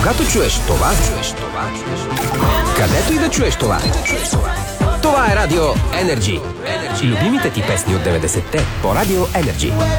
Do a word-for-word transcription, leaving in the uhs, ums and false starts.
Когато чуеш това, чуеш това, където и да чуеш това. Това е Радио Енерджи. Любимите ти песни от деветдесетте по Радио Енерджи.